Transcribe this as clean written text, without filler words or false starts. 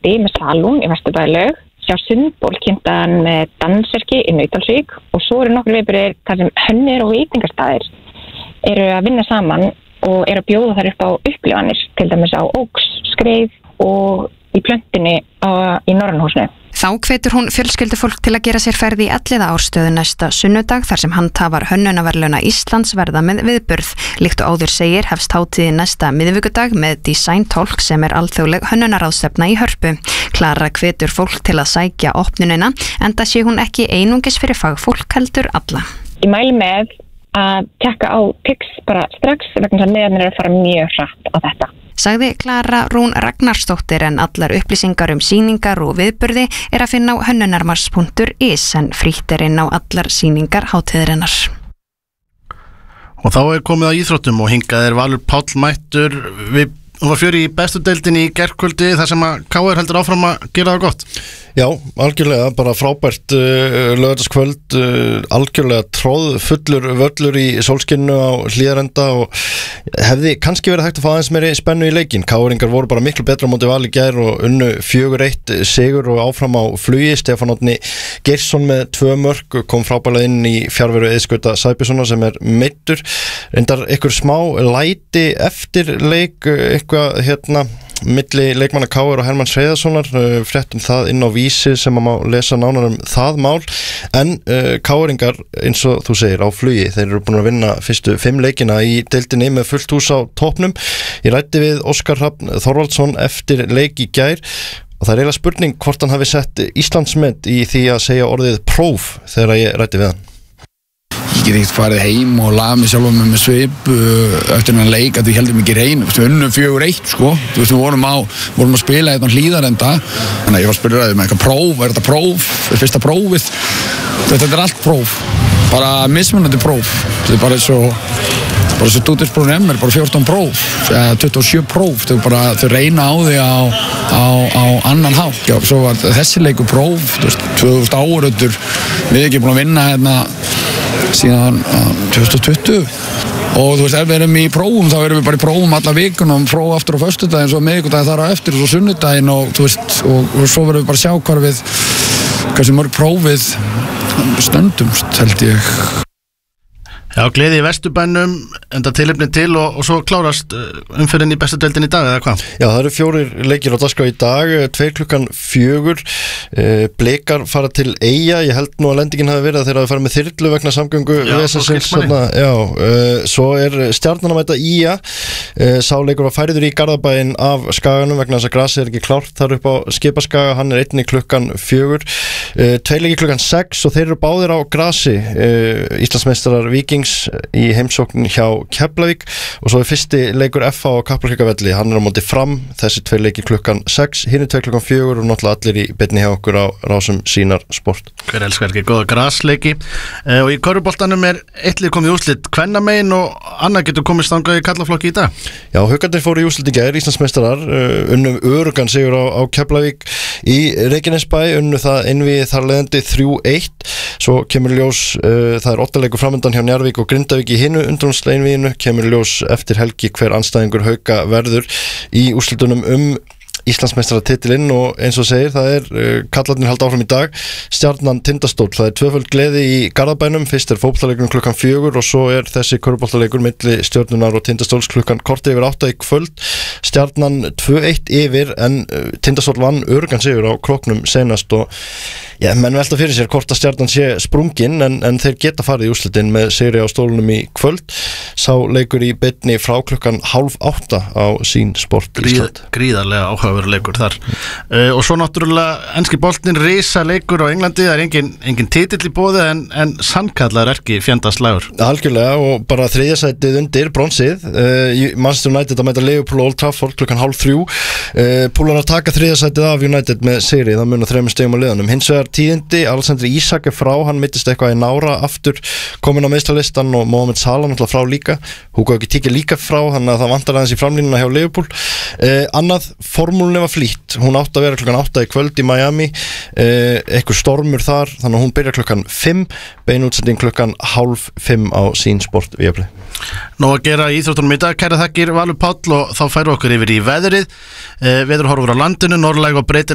Uppi með Salún í Vesturbælaug, sjá Sundból kynntan með Danserki í Nauthólsvík og svo eru nokkrir viðburðir þar sem hönnir og veitingastaðir eru að vinna saman og eru að bjóða þar upp á upplifanir, til dæmis á Óks, Skreið og í Plöntunni í Norrannahúsinu. Þá hvetur hún fjölskyldufólk til að gera sér ferð í Elliðaárstöðu næsta sunnudag þar sem handhafar hönnunarverðlauna Íslands verða með viðburð. Líkt og áður segir hefst hátíðin næsta miðvikudag með Design Talk sem alþjóðleg hönnunarráðstefna í Hörpu. Klara hvetur fólk til að sækja opnunina enda sé hún ekki einungis fyrir fagfólk heldur alla. Ég mæli með að tekka á Tix bara strax vegna þess að miðarnir að fara mjög hratt á þetta. Sagði Klara Rún Ragnarsdóttir en allar upplýsingar sýningar og viðburði að finna á hönnunarmars.is en frítt inn á allar sýningar hátíðarinnar. Og þá komið að íþróttum og hingað Valur Páll mættur Hún var fjör í bestu deildinni í gærkvöldi þar sem að KR heldur áfram að gera það gott. Já, algjörlega, bara frábært laugardagskvöld, algjörlega fullur völlur í sólskinu á Hlíðarenda og hefði kannski verið hægt að fá aðeins meiri spennu í leikinn. KR-ingar voru bara miklu betra á móti Val í gær og unnu 4-1 sigur og áfram á flugi. Stefán Árni Geirsson með 2 mörk kom frábærlega inn í fjarveru Eiðskauta Sæbjörnssonar sem meiddur. Reyndar ykkur smá læti eftir leik, eitthvað milli leikmanna KR og Hermanns Hreiðarssonar, fréttum það inn á Vísi sem að má lesa nánar það mál, en KR-ingar eins og þú segir á flugi, þeir eru búin að vinna fyrstu 5 leikina í deildinni með fullt hús á topnum. Ég ræddi við Óskar Hrafn Þorvaldsson eftir leik í gær og það eiginlega spurning hvort hann hafi sett Íslandsmet í því að segja orðið próf þegar ég ræddi við hann. Ég get ekkert farið heim og laga mig sjálf með svip eftir hennar leik að við heldum ekki reynu. Við unnum 4-1 sko. Við vorum að spila hérna Hlíðarenda. Þannig að ég var að spyrja með eitthvað próf, þetta próf, fyrsta prófið. Þetta allt próf, bara mismunandi próf. Þetta bara svo dútisprófin bara 14 próf, 27 próf. Þau reyna á því á annan hátt. Já, svo var þessi leikur próf, 2000 áraður. Við erum ekki búin að vinna hérna síðan 2020 og ef við erum í prófum þá erum við bara í prófum alla vikun og próf aftur á föstudaginn svo miðvikudaginn þar á eftir og svo sunnudaginn og svo verðum við bara að sjá hversu mörg prófið stöndumst held ég. Já, gleði í Vesturbænum, enda tilefni til og svo klárast umferðin í bestu deildin í dag, eða hvað? Já, það eru 4 leikir á dagskrá í dag, 2:04, Blikar fara til Eyja, ég held nú að lendingin hafi verið að þeir hafi farið með þyrlu vegna samgöngu vesensins, svo Stjarnan að mæta Ía, sá leikur var færiður í Garðabæinn af Skaganum vegna þess að grasið ekki klárt þar upp á Skipaskaga, hann einnig 4:00, 2 leikir 6:00 og þeir eru báðir á grasi, Íslandsmeistarar Víkings í heimsókn hjá Keflavík og svo fyrsti leikur FH á Kaplakrikavelli, hann á móti Fram, þessi 2 leikir 6:00, hinir 2 4:00 og náttúrulega allir í beinni hjá okkur á rásum Sýnar Sport. Hver elskar ekki góða grasleiki og í körfuboltanum 1 lið komið í úrslit kvennamegin og annað getur komist þangað í karlaflokki í dag. Já, Haukarnir fóru í úrslit í gær, Íslandsmeistarar unnum örugan sigur á Keflavík í Reykjanesbæ, unnu það einvíð þar leiðandi 3-1, svo kemur ljós, það 8 leikur framundan hjá Njarðvík og Grindavík í hinu undanúrslitaeinvíginu, kemur ljós eftir helgi hver andstæðingur Hauka verður í úrslitunum Íslandsmeistaratitilinn og eins og segir, það kallarnir halda áfram í dag, Stjarnan Tindastóll, það 2-fold gleði í Garðabænum, fyrst fótboltaleikurinn 4:00 og svo þessi körfuboltaleikur milli Stjörnunar og Tindastóls 7:15 í kvöld, Stjarnan 2-1 yfir en Tindastóll vann örugan sigur á Króknum senast og já, menn velta fyrir sér hvort að Stjarnan sé sprungin en þeir geta farið í úrslitin með sigri á stólunum í kvöld, sá leikur í beinni frá 7:30 á Sýn Sport Ísland. Gríðarlega áhugaverður þar og svo náttúrulega enski boltinn risa leikur á Englandi, það engin titill í boði en sannkallar ekki fjandaslægur. Algjörlega og bara 3. sætið undir bronsið, Manchester United að mæta Liverpool Old Trafford 2:30, Púlar að taka 3. sætið af United með sigri, það munar 3 stigum á liðanum. Hins vegar tíðindi, Alexander Isak frá, hann mittist eitthvað í nára aftur komin á meðslalistan og Mohamed Salah náttúrulega frá líka, Hugo Ekitike líka frá, þannig að það vantar aðeins í framlínuna hjá Liverpool. Annað, formúlunni var flýtt, hún átti að vera 8:00 í kvöld í Miami, eitthvað stormur þar, þannig að hún byrjar 5:00, beinútsending 4:30 á Sýn Sport Viaplay. Nú að gera í íþróttunum í dag, kæra þakkir Valur Páll og þá færum okkur yfir í veðrið, veðurhorfur á landinu, norðlæg og breytileg